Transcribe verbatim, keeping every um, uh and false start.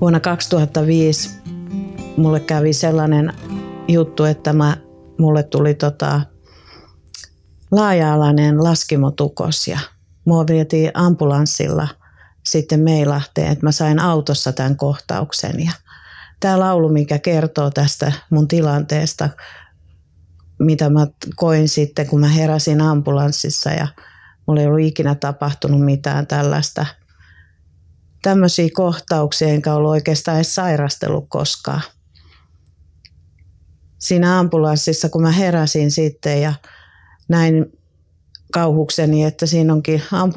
Vuonna kaksituhattaviisi mulle kävi sellainen juttu, että mä, mulle tuli tota, laaja-alainen laskimotukos ja mua vietiin ambulanssilla sitten Meilahteen, että mä sain autossa tämän kohtauksen. Ja tämä laulu, mikä kertoo tästä mun tilanteesta, mitä mä koin sitten, kun mä heräsin ambulanssissa ja mulla ei ollut ikinä tapahtunut mitään tällaista. Tämmöisiä kohtauksia enkä ollut oikeastaan edes sairastellut koskaan. Siinä ambulanssissa, kun mä heräsin sitten ja näin kauhukseni, että siinä onkin ambulanssi